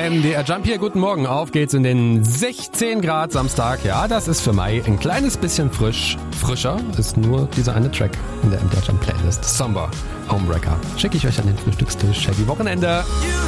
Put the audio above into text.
MDR Jump hier, guten Morgen. Auf geht's in den 16 Grad Samstag. Ja, das ist für Mai ein kleines bisschen frischer ist nur dieser eine Track in der MDR Jump Playlist. Somber Homewrecker. Schicke ich euch an den Frühstückstisch. Happy Wochenende.